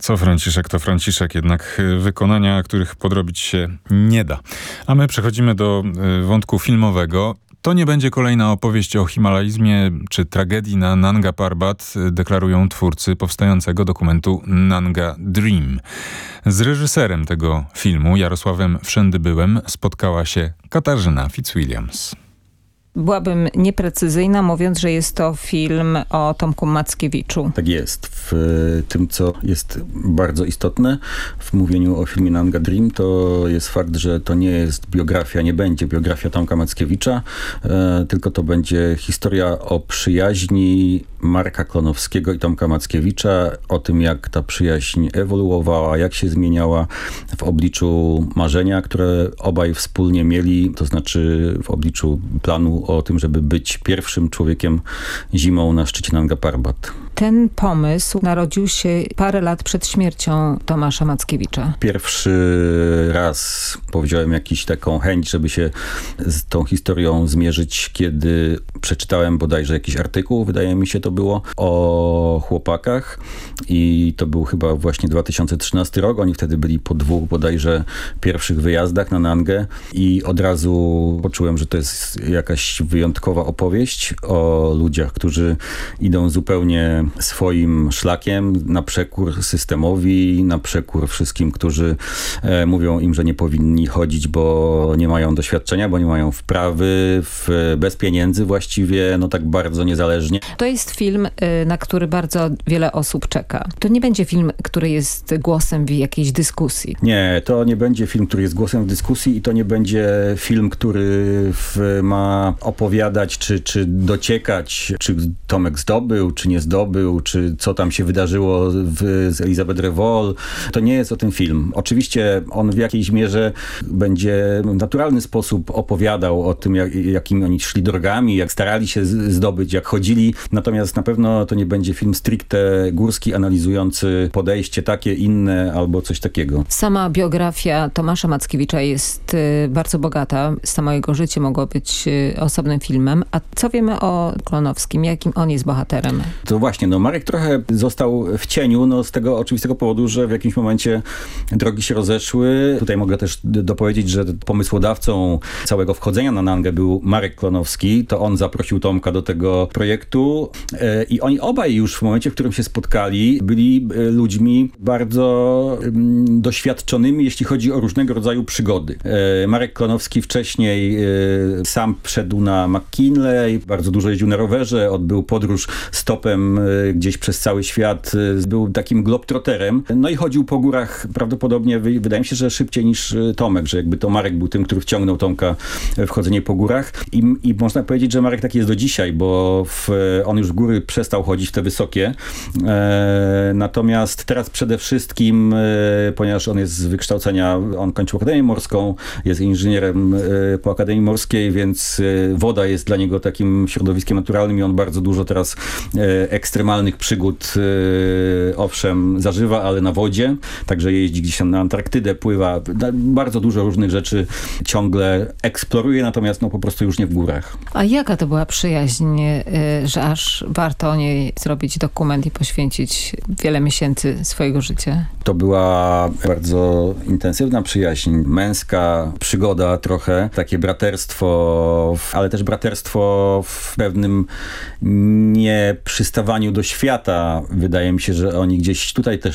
Co Franciszek, to Franciszek, jednak wykonania, których podrobić się nie da. A my przechodzimy do wątku filmowego. To nie będzie kolejna opowieść o himalaizmie czy tragedii na Nanga Parbat, deklarują twórcy powstającego dokumentu Nanga Dream. Z reżyserem tego filmu, Jarosławem Wszędybyłem, spotkała się Katarzyna Fitzwilliams. Byłabym nieprecyzyjna, mówiąc, że jest to film o Tomku Mackiewiczu. Tak jest. W tym, co jest bardzo istotne w mówieniu o filmie Nanga Dream, to jest fakt, że to nie jest biografia, nie będzie biografia Tomka Mackiewicza, tylko to będzie historia o przyjaźni Marka Klonowskiego i Tomka Mackiewicza, o tym, jak ta przyjaźń ewoluowała, jak się zmieniała w obliczu marzenia, które obaj wspólnie mieli, to znaczy w obliczu planu o tym, żeby być pierwszym człowiekiem zimą na szczycie Nanga Parbat. Ten pomysł narodził się parę lat przed śmiercią Tomasza Mackiewicza. Pierwszy raz powiedziałem taką chęć, żeby się z tą historią zmierzyć, kiedy przeczytałem bodajże jakiś artykuł, wydaje mi się to było, o chłopakach i to był chyba właśnie 2013 rok. Oni wtedy byli po 2 bodajże pierwszych wyjazdach na Nangę i od razu poczułem, że to jest jakaś wyjątkowa opowieść o ludziach, którzy idą zupełnie swoim szlakiem, na przekór systemowi, na przekór wszystkim, którzy mówią im, że nie powinni chodzić, bo nie mają doświadczenia, bo nie mają wprawy, bez pieniędzy właściwie, no tak bardzo niezależnie. To jest film, na który bardzo wiele osób czeka. To nie będzie film, który jest głosem w jakiejś dyskusji. Nie, to nie będzie film, który jest głosem w dyskusji i to nie będzie film, który ma opowiadać, czy dociekać, czy Tomek zdobył, czy nie zdobył, czy co tam się wydarzyło z Elizabeth Revol. To nie jest o tym film. Oczywiście on w jakiejś mierze będzie w naturalny sposób opowiadał o tym, jakimi oni szli drogami, jak starali się zdobyć, jak chodzili. Natomiast na pewno to nie będzie film stricte górski, analizujący podejście takie, inne albo coś takiego. Sama biografia Tomasza Mackiewicza jest bardzo bogata. Samo jego życie mogło być osobnym filmem. A co wiemy o Klonowskim? Jakim on jest bohaterem? To właśnie, Marek trochę został w cieniu, z tego oczywistego powodu, że w jakimś momencie drogi się rozeszły. Tutaj mogę też dopowiedzieć, że pomysłodawcą całego wchodzenia na Nangę był Marek Klonowski. To on zaprosił Tomka do tego projektu i oni obaj już w momencie, w którym się spotkali, byli ludźmi bardzo doświadczonymi, jeśli chodzi o różnego rodzaju przygody. Marek Klonowski wcześniej sam wszedł na McKinley, bardzo dużo jeździł na rowerze, odbył podróż stopem gdzieś przez cały świat, był takim globtroterem, i chodził po górach prawdopodobnie, wydaje mi się, że szybciej niż Tomek, że jakby to Marek był tym, który wciągnął Tomka w chodzenie po górach i można powiedzieć, że Marek taki jest do dzisiaj, bo on już w góry przestał chodzić w te wysokie, natomiast teraz przede wszystkim, ponieważ on jest z wykształcenia, on kończył Akademię Morską, jest inżynierem po Akademii Morskiej, więc woda jest dla niego takim środowiskiem naturalnym i on bardzo dużo teraz ekstremalnych przygód owszem zażywa, ale na wodzie, także jeździ gdzieś tam na Antarktydę, pływa, bardzo dużo różnych rzeczy ciągle eksploruje, natomiast po prostu już nie w górach. A jaka to była przyjaźń, że aż warto o niej zrobić dokument i poświęcić wiele miesięcy swojego życia? To była bardzo intensywna przyjaźń, męska przygoda trochę, takie braterstwo, ale też braterstwo w pewnym nieprzystawaniu do świata. Wydaje mi się, że oni gdzieś tutaj też